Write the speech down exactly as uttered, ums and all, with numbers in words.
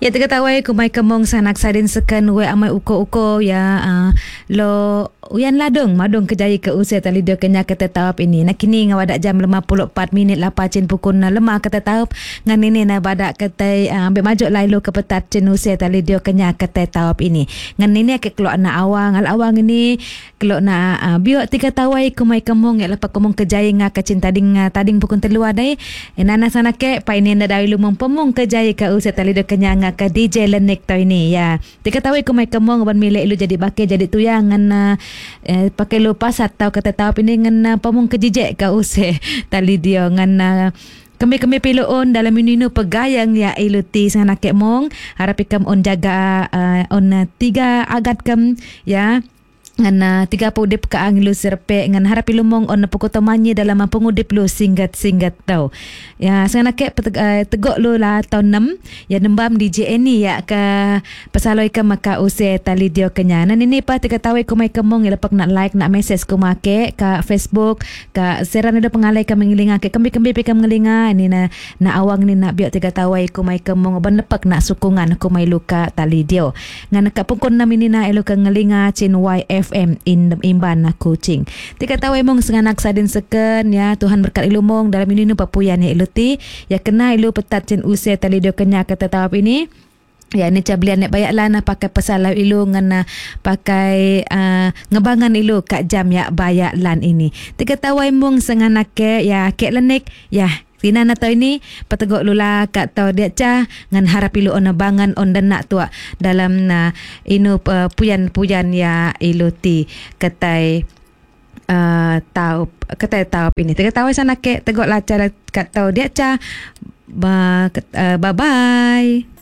Ya terketawai kumai kemong sanak sadin sekan we amai uko-uko ya uh, lo uyan ladung madung kejai ke usai tali dia kenya kata taup ini nak kini ngawadak jam lima puluh empat minit lapacin pukul na lemah kata taup ngan ini na badak kata uh, ambil majuk lailo ke petat cin usai tali dia kenya kata taup ini ngan ini ke keluar na awang al awang ini keluar na uh, biok tiga tawai kumai kemong ya lepas kemong kejai ngak kacin tading uh, tading pukul telua dai enana sana ke pa ini na dai lumong pemong kejai ke usai tali dia kenya ngak ke D J Lenik tau ini ya tiga tawai kumai kemong ban milik lu jadi bakal jadi tuyangan uh, eh, pakai lu pasat tau kata tau ini ngan uh, pemong kejijek ke usai tali dia ngan uh, kami-kami piluon dalam mininu pegayang ya iluti sangat nak mong harap ikam on jaga uh, on uh, tiga agat kam ya ngan uh, tiga pudip ka ang lu serpe ngan harap ilumong on pukul tamanya dalam pengudip lu singgat-singgat tau ya sangat nak uh, tegok lu lah tahun enam ya nembam D J ini ya ke pesaloi ke maka use tali dio kenya nan ini pa tiga tahu ko mai kemong ya lepak nak like nak message ko make ka Facebook ka seran ada pengalai ka mengilinga ke kembi-kembi pe ka mengilinga ini na na awang ni nak biak tiga tahu ko mai kemong ban lepak nak sukungan ko mai luka tali dio ngan ka pukul enam ini na elu ka ngelinga cin Y F M in imban na kucing tiga tahu mong senganak sadin seken ya Tuhan berkat ilu mong dalam ini nu papuyan ya iluti ya kena ilu petat cin use tali dio kenya kata tahap ini ya ni cablian nek bayaklah nak pakai pesalau ilu ngana pakai uh, ngebangan ilu kat jam ya bayak lan ini tiga tahu mong senganak ke ya kek lenik ya Tina na tau ini pategok lula kat tau dia cah ngan harap ilu on bangan on dan nak tua dalam na inu uh, puyan-puyan ya ilu ti ketai uh, tau ketai tau ini tiga tahu sana ke tegok lah cara kat tau dia cah ba, uh, bye bye.